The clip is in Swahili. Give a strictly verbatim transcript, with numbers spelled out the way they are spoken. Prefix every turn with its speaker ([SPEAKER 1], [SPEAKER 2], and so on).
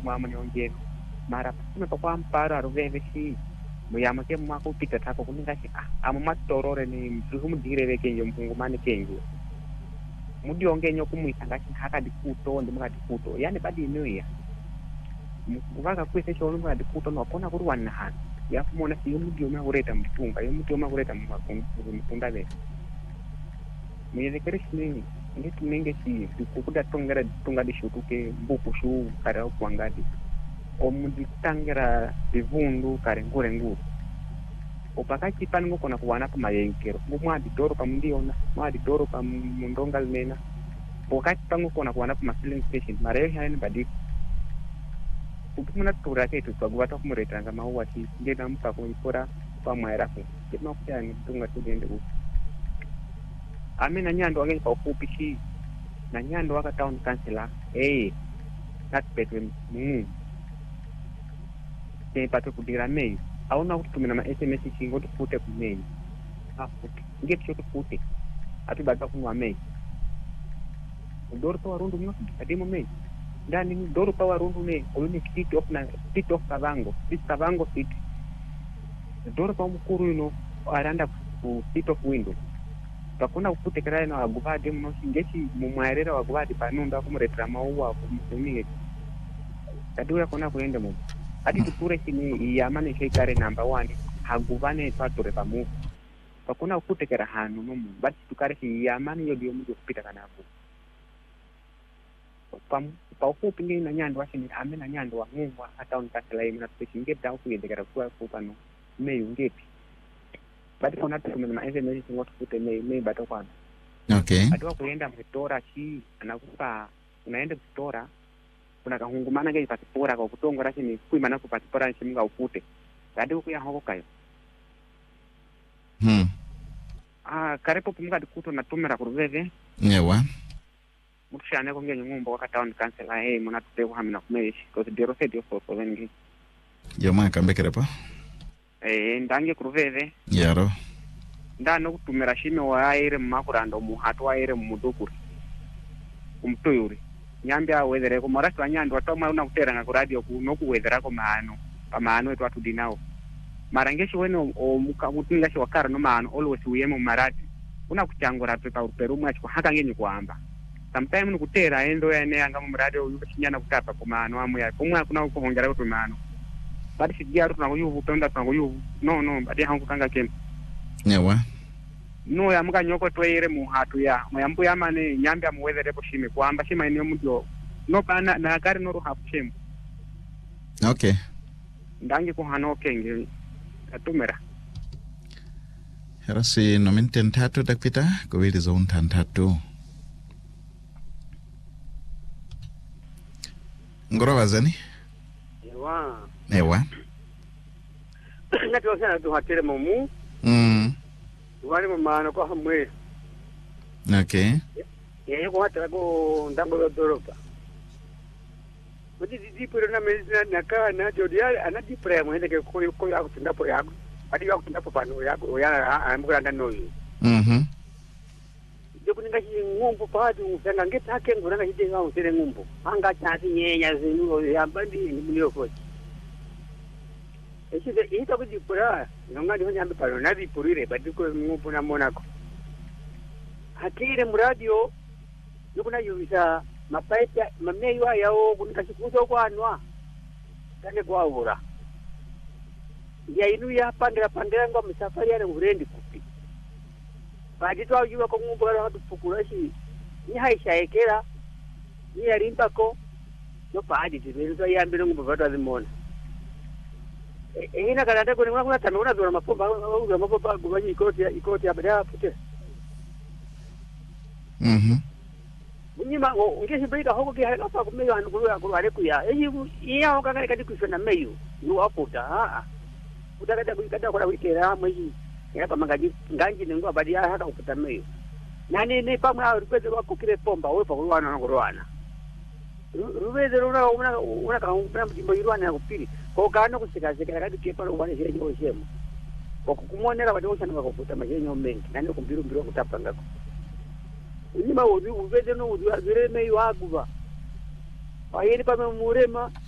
[SPEAKER 1] mama niongee mara tumetoka amparo aruveve si muyama ke mwako pita tako kuninga si ah amuma torore ni mtumu direve kenyo mfungumani kenyo mudi ongenyo kumuitanga si haka dikuto ndimuka dikuto yani badi inuya muvaka kwese chono muka dikuto no pona kuri wana hana yafu mona si yomudi yoma ureta mtunga yomudi yoma ureta mtunga ve muyeze krishni ngitu ninge si kukuda tongera tunga dishutuke buku shu kare kwangadi omudi tangera bivundu kare ngure nguru opakati pango kona kuwana pa mayenkero ngumwa didoro pa mundiona mwa didoro pa mundonga lmena pokati pango kona kuwana pa filling station mare hani badi upumuna tura ketu twagwata kumuretanga mawa ki ngena mpa ko ipora pa mwaera ko kitno kyani tunga tudende ku amena nyando wange pa upupishi na nyando waka town councilor eh that bedroom mm ke pato kudira mail auna kutumina ma S M S chingo tupute ku mail afu ngeti choto pute atu baba kunwa mail ndoro to warundu mno adimo mail ndani ndoro pa warundu ne oluni kiti of na kiti of kavango kiti kavango kiti ndoro pa mukuru ino aranda ku kiti of window pakuna upute kera ino aguvade mno ngeti mumwaerera waguvade panunda kumuretera mauwa kumumige kadura kona kuende mu ati tuture chini yamane shekare number one haguvane twatore pamu pakuna ukutekera hanu nomu bati tukare chi yamane yodiyo muje kupita kanapo pam pauku pingi na nyando washini amena nyando wa ngwa hata unkasela imina tupishinge dawu kuyendekera kwa kupano meyu ngepi bati kona tukumena ma S M S ngoto kute meyu meyu bato kwano
[SPEAKER 2] okay
[SPEAKER 1] adwa kuenda mtora chi anakupa unaenda mtora kuna kahungumana ngai pasipora kwa kutongora chini kuimana ku pasipora chimunga upute ngadi ukuya hoko kayo
[SPEAKER 2] hmm
[SPEAKER 1] ah karepo pumunga dikuto natumira kuruveve
[SPEAKER 2] nyewa
[SPEAKER 1] mutushane ko ngenye ngumbo kwa town council eh muna tute kuhamina kumeshi because dero said yo for vengi
[SPEAKER 2] yoma kambekerepa
[SPEAKER 1] eh ndange kuruveve
[SPEAKER 2] yaro
[SPEAKER 1] ndano kutumira shime wa aire makurando mu hatu wa aire mudukuri umtoyuri nyambi awezere ko morasi wanyando watoma una kuteranga ku radio ku nokuwezera ko maano pamano etu atudi nawo marangeshi weno o mukamutinga shi wakara no maano always uyemo marati una kuchangora pepa uperu mwachi ko haka ngenyi kuamba sometimes nukutera endo yane anga mu radio uyuchinyana kutapa ko maano amu ya kumwa kuna ko hongera ko maano badi sigiaru tunakuyuvu penda tunakuyuvu no no badi hangu kanga kem
[SPEAKER 2] nyewa
[SPEAKER 1] no ya muka nyokotoire mu hatu ya mayambu yamane nyambi amuwezere ko shime kwamba shima ene mudio no pana na gari no ruha shime
[SPEAKER 2] okay
[SPEAKER 1] ndange ko hano kenge atumera
[SPEAKER 2] herasi no minten tatu dakpita ko wiri zone tan tatu ngoro wazani
[SPEAKER 3] ewa
[SPEAKER 2] ewa
[SPEAKER 3] ngati osana tu hatere mumu
[SPEAKER 2] mm
[SPEAKER 3] wali mumano ko hamwe
[SPEAKER 2] okay
[SPEAKER 3] yeye ko hatara ko ndango doropa kuti dipero na medicina naka na jodia ana dipre mo hende ko ko ya kutinda po yako adi ya kutinda po pano yako ya amukanda noyi
[SPEAKER 2] mhm
[SPEAKER 3] jokuninga chi ngumbo padi ufanga ngeta ke nguranga hidenga usere ngumbo anga chati nyenya zinu ya bandi mulio ko ese ita ko dipura nonga ndi nyambe pano na dipurire badi ko ngumbo na monako hakire muradio yokuna yubisa mapaita mameyo yao kunikashikuzo kwanwa kane kwaura ya inu ya pandira pandira ngo misafari ya ngurendi kupi badi twa yuwa ko ngumbo ra hatu pukurashi ni haisha ekera ni yarimba ko no badi tibezo ya mbere ngumbo bado azimona eh ina kana ndako ni ngakuna tamona dora mapomba au mapomba gubanyi ikoti ikoti ya bada pute
[SPEAKER 2] mhm
[SPEAKER 3] Unyima ngesi bida hoko ki hala pa kumeyo anu kuya kuya kuya eyi iya hoka kale kadi kusona meyo yu aputa a utaka da kuikada kwa wikera mwi ya pa magaji nganji nengo abadi ya hata kuputa meyo nani ne pa mwa rupeze wako kile pomba wepa kulwana na kulwana rupeze runa una una ka una mjimbo yirwana ya kupiri ko kana kusika sika kadi kepa lo wane shire nyo shemo ko kumonera badi usana kwa kuputa majenyo mengi nani kumbiru mbiro kutapa ngako Nima udi uvede no udi azire me yaguba. Ayeri pa me murema